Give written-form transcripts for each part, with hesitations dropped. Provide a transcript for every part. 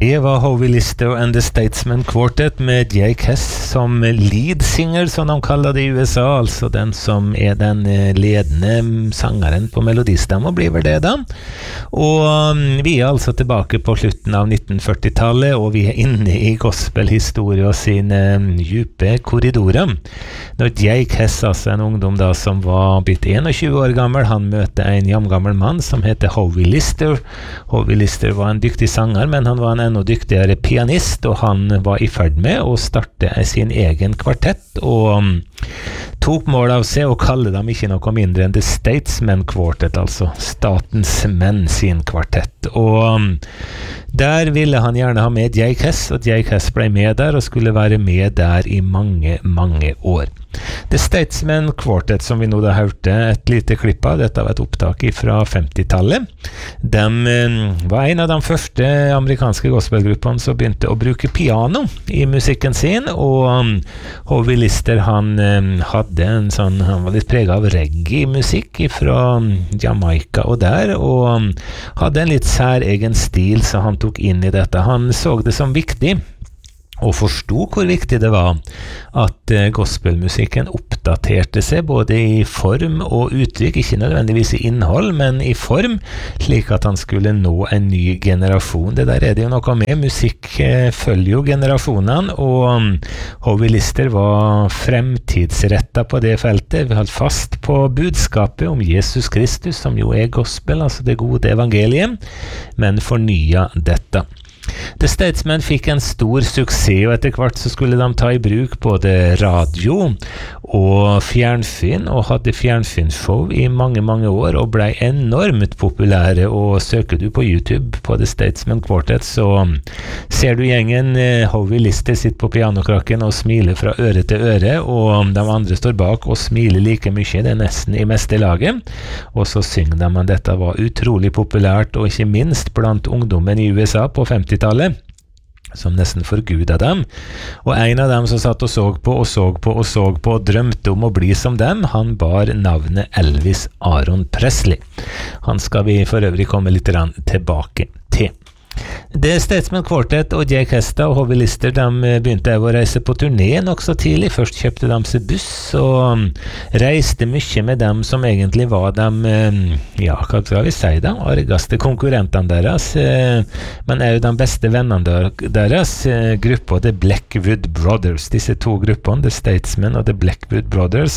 Det var Howie Lister and the Statesman Quartet med Jake Hess som lead singer, som de kaller det i USA, altså den som den ledende sangeren på melodistemma, blir vel det da. Og vi altså tilbake på slutten av 1940-tallet, og vi inne i gospelhistorie og sine djupe korridorer. Når Jake Hess, altså en ungdom da som var blitt 21 år gammel, han møtte en jamgammel mann som heter Howie Lister. Howie Lister var en dyktig sanger, men han var en enda dyktigere pianist, og han var i ferd med å starte sin egen kvartett, og tok mål av seg å kalle dem ikke noe mindre enn The Statesman Quartet, altså statens menn sin kvartett. Og der ville han gjerne ha med Jake Hess, og Jake Hess ble med der og skulle være med der i mange, mange år. The Statesman Quartet, som vi nå da hørte et lite klipp av, dette var et opptak fra 50-tallet. De var en av de første amerikanske gospelgruppene som begynte å bruke piano i musikken sin, og Howie Lister han hadde han var litt preget av reggae-musikk fra Jamaica og der, og hadde en litt særegen stil, så han tok inn i dette. Han så det som viktig og forsto hvor viktig det var at gospelmusikken oppdaterte seg både i form og uttrykk, ikke nødvendigvis i innhold, men i form, slik at han skulle nå en ny generasjon. Det der det jo noe med. Musikk følger jo generasjonene, og Howie Lister var fremtidsrettet på det feltet. Vi holdt fast på budskapet om Jesus Kristus, som jo gospel, altså det gode evangeliet, men fornya dette. The Statesman fikk en stor suksess, og etter hvert så skulle de ta i bruk både radio og fjernsyn, og hadde fjernsynshow i mange, mange år, og ble enormt populære. Og søker du på YouTube på The Statesman Quartet, så ser du gjengen Howie Lister sitter på pianokrakken og smiler fra øre til øre, og de andre står bak og smiler like mye, det nesten i meste laget, og så synger de, men dette var utrolig populært, og ikke minst blant ungdommen i USA på 50-tallet, som nesten forguda dem. Og en av dem som satt og så på og drømte om å bli som dem, han bar navnet Elvis Aaron Presley. Han skal vi for øvrig komme litt tilbake til. The Statesman Quartet og Jake Hess og Howie Lister, de begynte å reise på turné nok så tidlig. Først kjøpte de seg buss og reiste mye med dem som egentlig var de, hva skal vi si da, argeste konkurrentene deres, men jo de beste vennene deres, gruppa The Blackwood Brothers. Disse to gruppene, The Statesman og The Blackwood Brothers,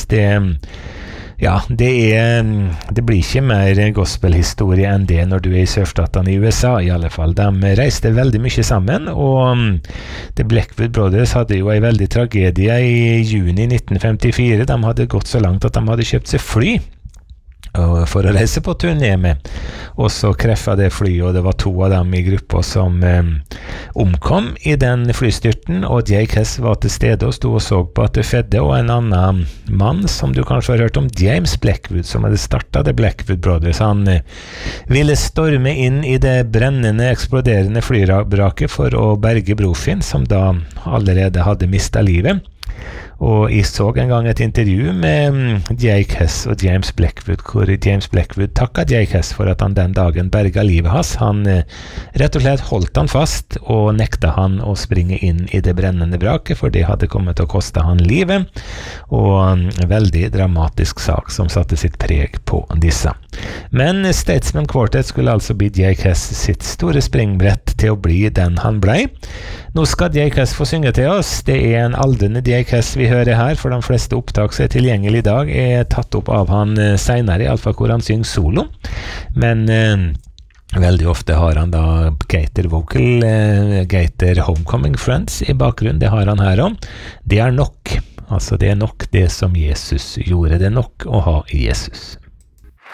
det blir ikke mer gospelhistorie enn det når du i sørstatene i USA, i alle fall. De reiste veldig mye sammen, og The Blackwood Brothers hadde jo en veldig tragedie i juni 1954. De hadde gått så langt at de hadde kjøpt seg fly for å reise på turné med, og så kreffa det flyet, og det var 2 av dem i gruppa som omkom i den flystyrten, og Jake Hess var til stede og stod og så på at det skjedde, og en annen mann som du kanskje har hørt om, James Blackwood, som hadde startet The Blackwood Brothers, han ville storme inn i det brennende, eksploderende flybraket for å berge bror sin, som da allerede hadde mistet livet. Og jeg så en gang et intervju med Jake Hess og James Blackwood, hvor James Blackwood takket Jake Hess for at han den dagen berget livet hans. Han rett og slett holdt han fast og nekta han å springe inn i det brennende braket, for det hadde kommet til å koste han livet, og en veldig dramatisk sak som satte sitt preg på disse. Men Statesman Quartet skulle altså bli Jake Hess sitt store springbrett til å bli den han ble. Nå skal Jake Hess få synge til oss. Det en aldrende Jake Hess vi hører her, for de fleste opptak som tilgjengelig i dag tatt opp av han senere, i alle fall hvor han synger solo. Men veldig ofte har han da Gator Vocal, Gator Homecoming Friends i bakgrunnen, det har han her også. Det nok, altså det nok det som Jesus gjorde, det nok å ha Jesus.